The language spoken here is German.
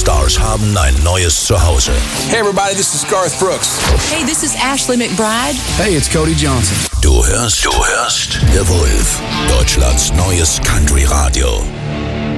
Superstars haben ein neues Zuhause. Hey everybody, this is Garth Brooks. Hey, this is Ashley McBryde. Hey, it's Cody Johnson. Du hörst The Wolf, Deutschlands neues Country-Radio.